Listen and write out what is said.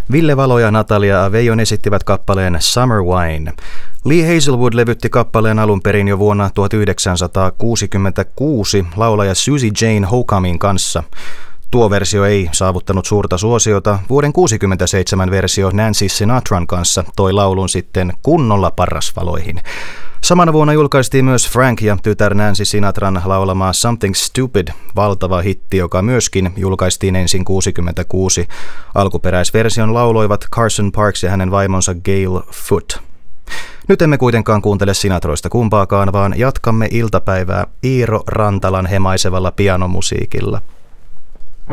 Ville Valo ja Natalia Aveijon esittivät kappaleen Summer Wine. Lee Hazelwood levytti kappaleen alun perin jo vuonna 1966 laulaja Susie Jane Hocamin kanssa. Tuo versio ei saavuttanut suurta suosiota. Vuoden 1967 versio Nancy Sinatran kanssa toi laulun sitten kunnolla parrasvaloihin. Samana vuonna julkaistiin myös Frank ja tytär Nancy Sinatran laulamaa Something Stupid, valtava hitti, joka myöskin julkaistiin ensin 1966. Alkuperäisversion lauloivat Carson Parks ja hänen vaimonsa Gail Foote. Nyt emme kuitenkaan kuuntele Sinatroista kumpaakaan, vaan jatkamme iltapäivää Iiro Rantalan hemaisevalla pianomusiikilla.